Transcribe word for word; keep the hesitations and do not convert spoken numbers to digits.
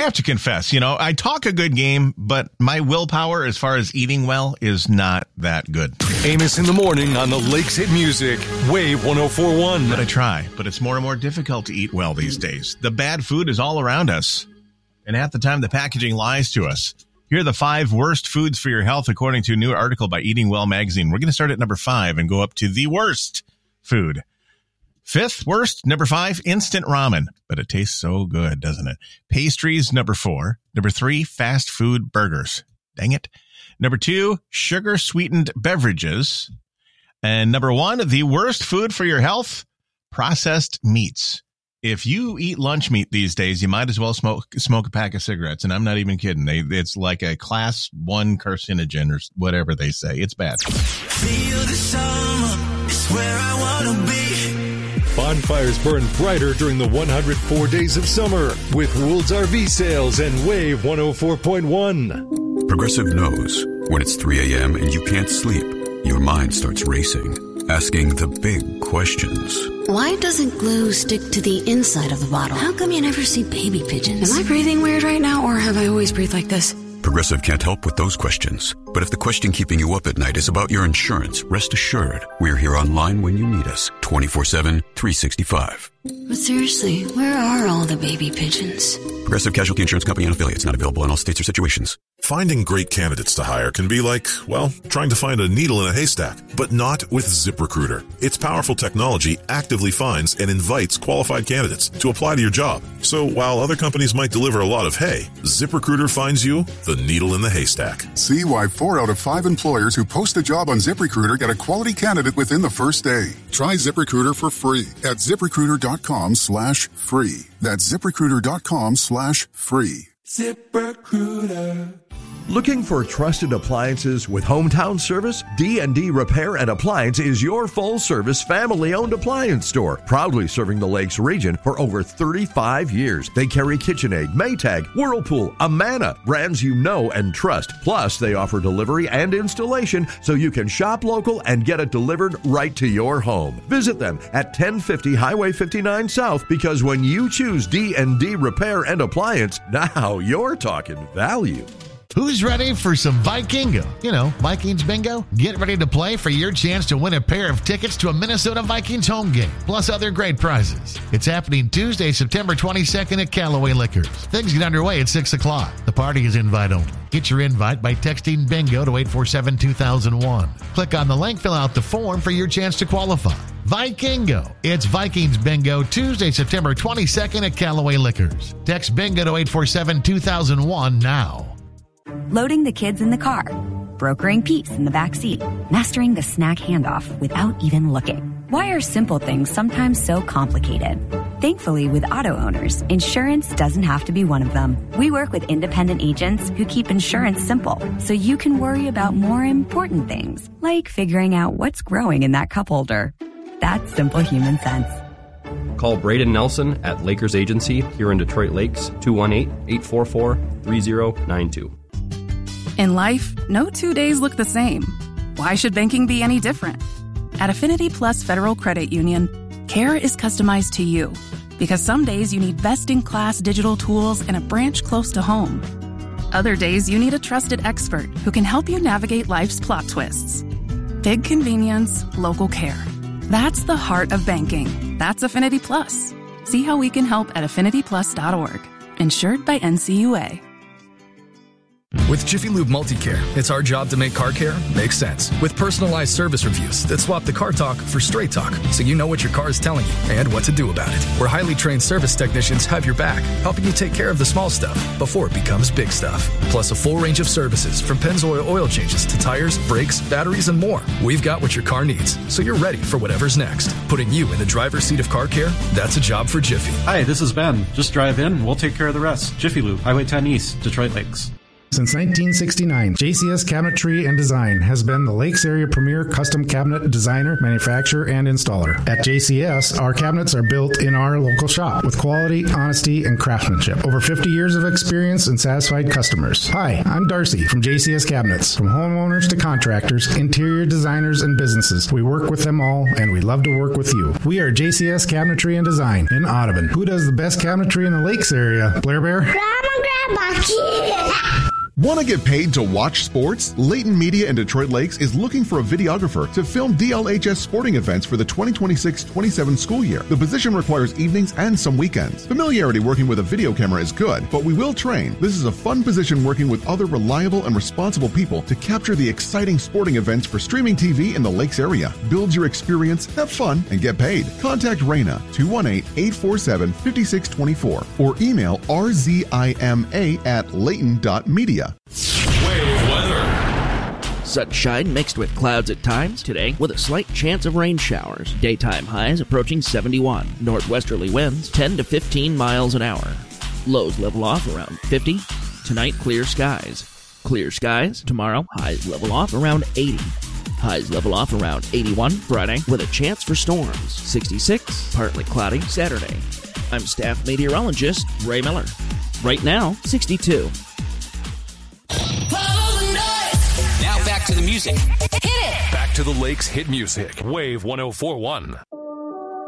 have to confess, you know, I talk a good game, but my willpower as far as eating well is not that good. Amos in the morning on the Lakes Hit Music, Wave one oh four point one. But I try, but it's more and more difficult to eat well these days. The bad food is all around us, and half the time the packaging lies to us. Here are the five worst foods for your health, according to a new article by Eating Well magazine. We're going to start at number five and go up to the worst food. Fifth worst, number five, instant ramen. But it tastes so good, doesn't it? Pastries, number four. Number three, fast food burgers. Dang it. Number two, sugar-sweetened beverages. And number one, the worst food for your health, processed meats. If you eat lunch meat these days, you might as well smoke smoke a pack of cigarettes. And I'm not even kidding. They, it's like a class one carcinogen or whatever they say. It's bad. Feel the summer, it's where I want to be. Bonfires burn brighter during the one hundred four days of summer with World's R V Sales and Wave one oh four point one. Progressive knows when it's three a.m. and you can't sleep, your mind starts racing, asking the big questions. Why doesn't glue stick to the inside of the bottle? How come you never see baby pigeons? Am I breathing weird right now, or have I always breathed like this? Progressive can't help with those questions. But if the question keeping you up at night is about your insurance, rest assured, we're here online when you need us, twenty-four seven, three sixty-five. But seriously, where are all the baby pigeons? Progressive Casualty Insurance Company and affiliates, not available in all states or situations. Finding great candidates to hire can be like, well, trying to find a needle in a haystack, but not with ZipRecruiter. Its powerful technology actively finds and invites qualified candidates to apply to your job. So while other companies might deliver a lot of hay, ZipRecruiter finds you the needle in the haystack. See why four out of five employers who post a job on ZipRecruiter get a quality candidate within the first day. Try ZipRecruiter for free at ZipRecruiter.com slash free. That's ZipRecruiter.com slash free. ZipRecruiter. Looking for trusted appliances with hometown service? D and D Repair and Appliance is your full-service, family-owned appliance store, proudly serving the Lakes region for over thirty-five years. They carry KitchenAid, Maytag, Whirlpool, Amana, brands you know and trust. Plus, they offer delivery and installation so you can shop local and get it delivered right to your home. Visit them at ten fifty Highway fifty-nine South, because when you choose D and D Repair and Appliance, now you're talking value. Who's ready for some Vikingo? You know, Vikings bingo? Get ready to play for your chance to win a pair of tickets to a Minnesota Vikings home game, plus other great prizes. It's happening Tuesday, September twenty-second at Callaway Liquors. Things get underway at six o'clock. The party is invite only. Get your invite by texting bingo to eight four seven, two thousand one. Click on the link, fill out the form for your chance to qualify. Vikingo. It's Vikings Bingo, Tuesday, September twenty-second at Callaway Liquors. Text bingo to eight four seven, two thousand one now. Loading the kids in the car, brokering peace in the back seat, mastering the snack handoff without even looking. Why are simple things sometimes so complicated? Thankfully, with auto owners, insurance doesn't have to be one of them. We work with independent agents who keep insurance simple, so you can worry about more important things, like figuring out what's growing in that cup holder. That's simple human sense. Call Braden Nelson at Lakers Agency here in Detroit Lakes, two one eight, eight four four, three zero nine two. In life, no two days look the same. Why should banking be any different? At Affinity Plus Federal Credit Union, care is customized to you, because some days you need best-in-class digital tools and a branch close to home. Other days you need a trusted expert who can help you navigate life's plot twists. Big convenience, local care. That's the heart of banking. That's Affinity Plus. See how we can help at affinity plus dot org. Insured by N C U A. With Jiffy Lube Multicare, it's our job to make car care make sense. With personalized service reviews that swap the car talk for straight talk, so you know what your car is telling you and what to do about it. Where highly trained service technicians have your back, helping you take care of the small stuff before it becomes big stuff. Plus a full range of services from Pennzoil oil changes to tires, brakes, batteries, and more. We've got what your car needs, so you're ready for whatever's next. Putting you in the driver's seat of car care, that's a job for Jiffy. Hi, this is Ben. Just drive in, we'll take care of the rest. Jiffy Lube, Highway ten East, Detroit Lakes. Since nineteen sixty-nine, J C S Cabinetry and Design has been the Lakes area premier custom cabinet designer, manufacturer, and installer. At J C S, our cabinets are built in our local shop with quality, honesty, and craftsmanship. Over fifty years of experience and satisfied customers. Hi, I'm Darcy from J C S Cabinets. From homeowners to contractors, interior designers, and businesses, we work with them all, and we love to work with you. We are J C S Cabinetry and Design in Audubon. Who does the best cabinetry in the Lakes area? Blair Bear? Grandma, Grandma! Grandma Kid. Want to get paid to watch sports? Layton Media in Detroit Lakes is looking for a videographer to film D L H S sporting events for the twenty twenty-six twenty-seven school year. The position requires evenings and some weekends. Familiarity working with a video camera is good, but we will train. This is a fun position working with other reliable and responsible people to capture the exciting sporting events for streaming T V in the Lakes area. Build your experience, have fun, and get paid. Contact Raina, two one eight, eight four seven, five six two four, or email r z i m a at layton dot media. Wave weather. Sunshine mixed with clouds at times today with a slight chance of rain showers. Daytime highs approaching seventy-one. Northwesterly winds ten to fifteen miles an hour. Lows level off around fifty. Tonight, clear skies. Clear skies. Tomorrow, highs level off around eighty. Highs level off around eighty-one Friday with a chance for storms. sixty-six. Partly cloudy Saturday. I'm staff meteorologist Ray Miller. Right now, sixty-two. Now back to the music. Hit it! Back to the Lakes hit music. Wave one oh four point one.